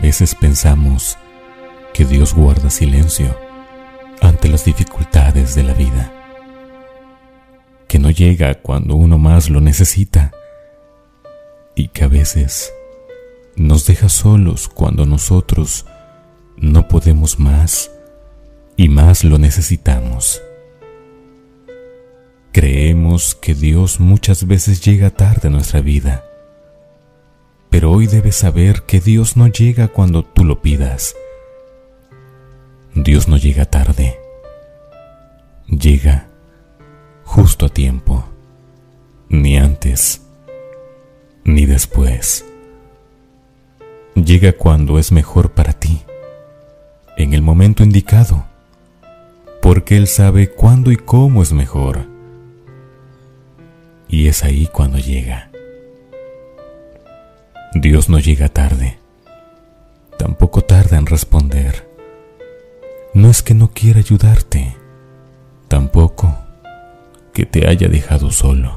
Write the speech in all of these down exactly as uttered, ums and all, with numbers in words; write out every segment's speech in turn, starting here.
veces pensamos que Dios guarda silencio ante las dificultades de la vida, que no llega cuando uno más lo necesita y que a veces nos deja solos cuando nosotros no podemos más y más lo necesitamos. Creemos que Dios muchas veces llega tarde a nuestra vida, pero hoy debes saber que Dios no llega cuando tú lo pidas. Dios no llega tarde, llega justo a tiempo, ni antes ni después. Llega cuando es mejor para ti, en el momento indicado, porque Él sabe cuándo y cómo es mejor. Y es ahí cuando llega. Dios no llega tarde, tampoco tarda en responder. No es que no quiera ayudarte, tampoco que te haya dejado solo.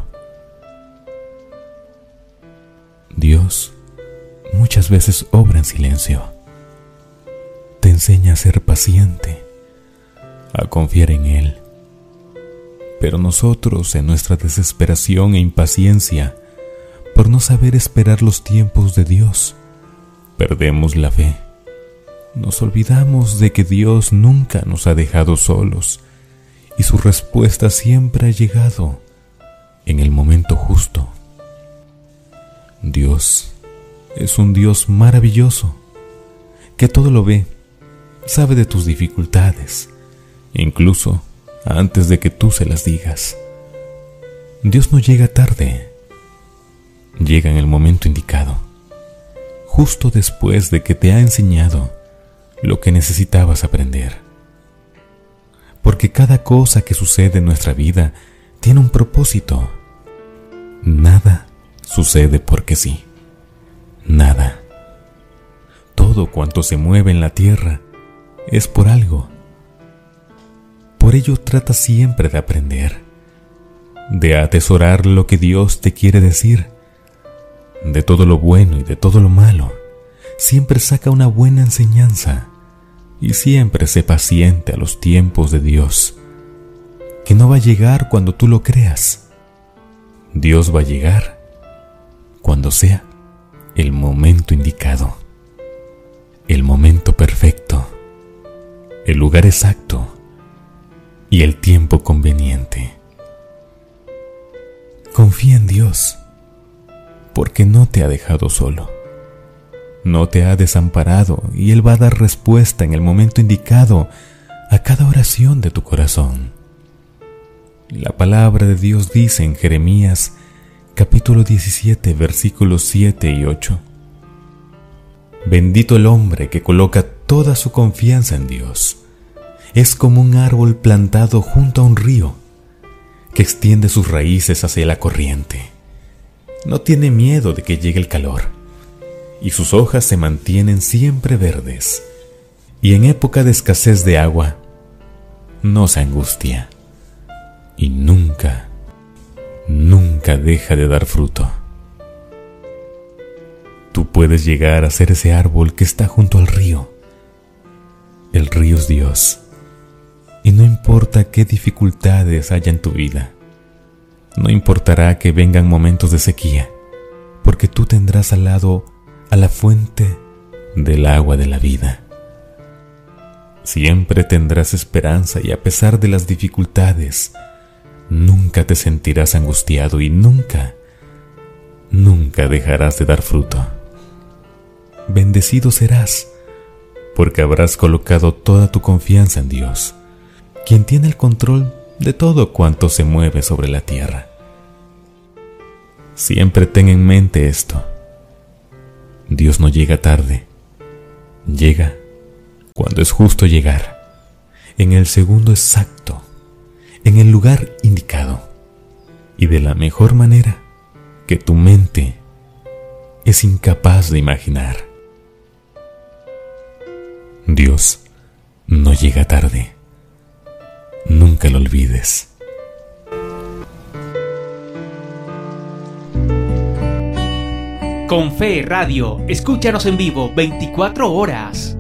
Dios muchas veces obra en silencio. Te enseña a ser paciente, a confiar en Él. Pero nosotros, en nuestra desesperación e impaciencia por no saber esperar los tiempos de Dios, perdemos la fe. Nos olvidamos de que Dios nunca nos ha dejado solos y su respuesta siempre ha llegado en el momento justo. Dios es un Dios maravilloso, que todo lo ve, sabe de tus dificultades, incluso antes de que tú se las digas. Dios no llega tarde, llega en el momento indicado, justo después de que te ha enseñado lo que necesitabas aprender. Porque cada cosa que sucede en nuestra vida tiene un propósito. Nada sucede porque sí. Nada. Todo cuanto se mueve en la tierra es por algo. Por ello trata siempre de aprender, de atesorar lo que Dios te quiere decir. De todo lo bueno y de todo lo malo, siempre saca una buena enseñanza y siempre sé paciente a los tiempos de Dios, que no va a llegar cuando tú lo creas. Dios va a llegar cuando sea el momento indicado, el momento perfecto, el lugar exacto y el tiempo conveniente. Confía en Dios, porque no te ha dejado solo, no te ha desamparado y Él va a dar respuesta en el momento indicado a cada oración de tu corazón. La palabra de Dios dice en Jeremías capítulo diecisiete versículos siete y ocho: Bendito el hombre que coloca toda su confianza en Dios. Es como un árbol plantado junto a un río, que extiende sus raíces hacia la corriente. No tiene miedo de que llegue el calor, y sus hojas se mantienen siempre verdes. Y en época de escasez de agua, no se angustia, y nunca, nunca deja de dar fruto. Tú puedes llegar a ser ese árbol que está junto al río. El río es Dios, y no importa qué dificultades haya en tu vida, no importará que vengan momentos de sequía, porque tú tendrás al lado a la fuente del agua de la vida. Siempre tendrás esperanza y a pesar de las dificultades, nunca te sentirás angustiado y nunca, nunca dejarás de dar fruto. Bendecido serás, porque habrás colocado toda tu confianza en Dios, quien tiene el control de todo cuanto se mueve sobre la tierra. Siempre ten en mente esto: Dios no llega tarde, llega cuando es justo llegar, en el segundo exacto, en el lugar indicado y de la mejor manera que tu mente es incapaz de imaginar. Dios no llega tarde. Nunca lo olvides. Con Fe Radio, escúchanos en vivo veinticuatro horas.